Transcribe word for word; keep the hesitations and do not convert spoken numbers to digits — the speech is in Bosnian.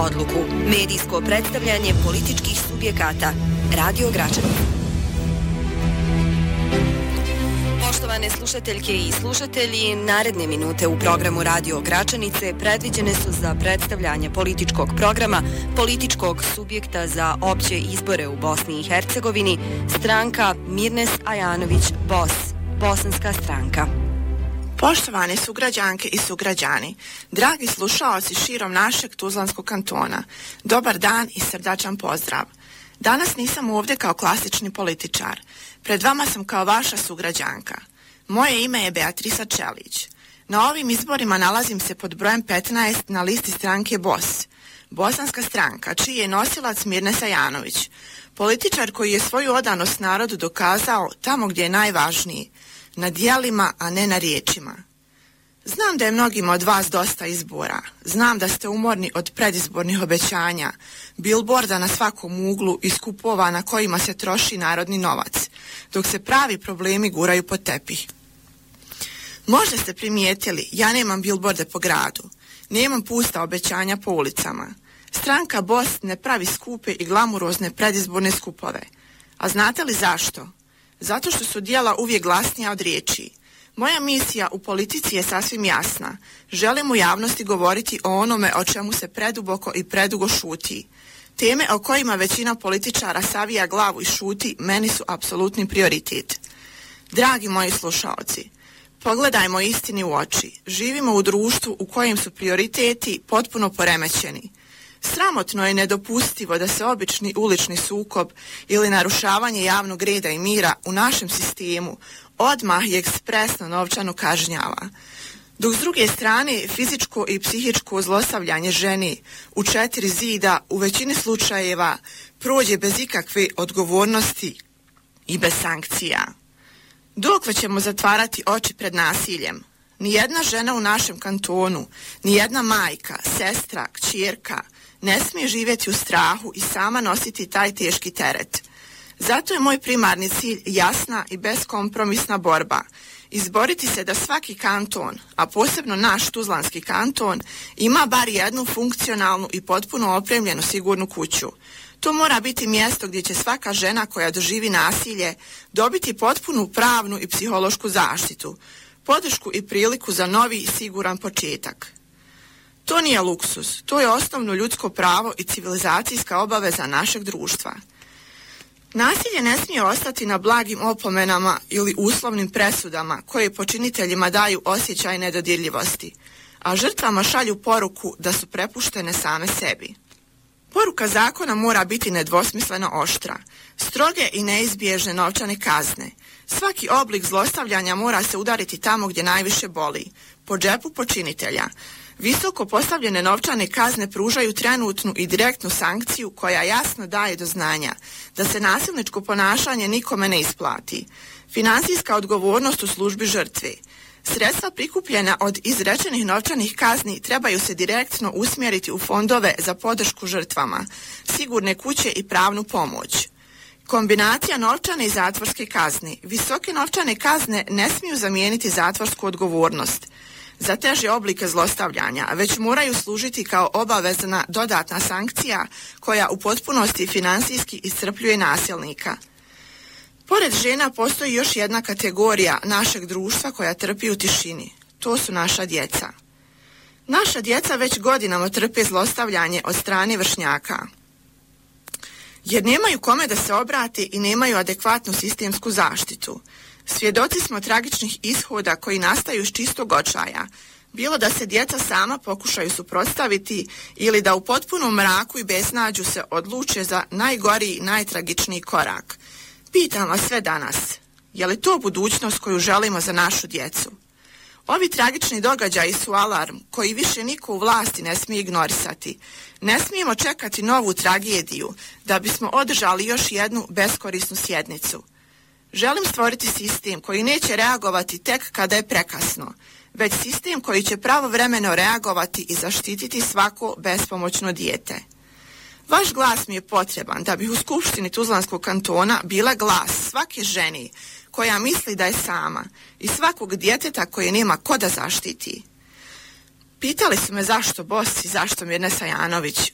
odluku. Medijsko predstavljanje političkih subjekata. Radio Gračanica. Poštovane slušateljke i slušatelji, naredne minute u programu Radio Gračanice predviđene su za predstavljanje političkog programa, političkog subjekta za opće izbore u Bosni i Hercegovini, stranka Mirnes Ajanović-Bos, bosanska stranka. Poštovane sugrađanke i sugrađani, dragi slušaoci širom našeg Tuzlanskog kantona, dobar dan i srdačan pozdrav. Danas nisam ovdje kao klasični političar. Pred vama sam kao vaša sugrađanka. Moje ime je Beatrisa Čelić. Na ovim izborima nalazim se pod brojem petnaest na listi stranke BOS, bosanska stranka, čiji je nosilac Mirnes Ajanović, političar koji je svoju odanost narodu dokazao tamo gdje je najvažniji, na dijelima, a ne na riječima. Znam da je mnogima od vas dosta izbora. Znam da ste umorni od predizbornih obećanja, bilborda na svakom uglu i skupova na kojima se troši narodni novac, dok se pravi problemi guraju pod tepih. Možda ste primijetili, ja nemam bilborde po gradu, nemam pusta obećanja po ulicama. Stranka BOS ne pravi skupe i glamurozne predizborne skupove. A znate li zašto? Zato što su djela uvijek glasnija od riječi. Moja misija u politici je sasvim jasna. Želim u javnosti govoriti o onome o čemu se preduboko i predugo šuti. Teme o kojima većina političara savija glavu i šuti meni su apsolutni prioritet. Dragi moji slušaoci, pogledajmo istini u oči. Živimo u društvu u kojem su prioriteti potpuno poremećeni. Sramotno je nedopustivo da se obični ulični sukob ili narušavanje javnog reda i mira u našem sistemu odmah i ekspresno novčano kažnjava. Dok s druge strane fizičko i psihičko zlostavljanje ženi u četiri zida u većini slučajeva prođe bez ikakve odgovornosti i bez sankcija. Dokle ćemo zatvarati oči pred nasiljem? Nijedna žena u našem kantonu, nijedna majka, sestra, kćerka ne smije živjeti u strahu i sama nositi taj teški teret. Zato je moj primarni cilj jasna i beskompromisna borba. Izboriti se da svaki kanton, a posebno naš Tuzlanski kanton, ima bar jednu funkcionalnu i potpuno opremljenu sigurnu kuću. To mora biti mjesto gdje će svaka žena koja doživi nasilje dobiti potpunu pravnu i psihološku zaštitu, podršku i priliku za novi i siguran početak. To nije luksuz, to je osnovno ljudsko pravo i civilizacijska obaveza našeg društva. Nasilje ne smije ostati na blagim opomenama ili uslovnim presudama koje počiniteljima daju osjećaj nedodirljivosti, a žrtvama šalju poruku da su prepuštene same sebi. Poruka zakona mora biti nedvosmisleno oštra, stroge i neizbježne novčane kazne. Svaki oblik zlostavljanja mora se udariti tamo gdje najviše boli, po džepu počinitelja. Visoko postavljene novčane kazne pružaju trenutnu i direktnu sankciju koja jasno daje do znanja da se nasilničko ponašanje nikome ne isplati. Finansijska odgovornost u službi žrtve. Sredstva prikupljena od izrečenih novčanih kazni trebaju se direktno usmjeriti u fondove za podršku žrtvama, sigurne kuće i pravnu pomoć. Kombinacija novčane i zatvorske kazne. Visoke novčane kazne ne smiju zamijeniti zatvorsku odgovornost za teže oblike zlostavljanja, već moraju služiti kao obavezna dodatna sankcija koja u potpunosti finansijski iscrpljuje nasilnika. Pored žena postoji još jedna kategorija našeg društva koja trpi u tišini. To su naša djeca. Naša djeca već godinama trpe zlostavljanje od strane vršnjaka, jer nemaju kome da se obrate i nemaju adekvatnu sistemsku zaštitu. Svjedoci smo tragičnih ishoda koji nastaju iz čistog očaja, bilo da se djeca sama pokušaju suprotstaviti ili da u potpunom mraku i beznađu se odluče za najgoriji, najtragičniji korak. Pitam vas sve danas, je li to budućnost koju želimo za našu djecu? Ovi tragični događaji su alarm koji više niko u vlasti ne smije ignorisati. Ne smijemo čekati novu tragediju da bismo održali još jednu beskorisnu sjednicu. Želim stvoriti sistem koji neće reagovati tek kada je prekasno, već sistem koji će pravovremeno reagovati i zaštititi svako bespomoćno dijete. Vaš glas mi je potreban da bih u Skupštini Tuzlanskog kantona bila glas svake ženi koja misli da je sama i svakog djeteta koje nema ko da zaštiti. Pitali su me zašto BOS i zašto Mirnes Ajanović.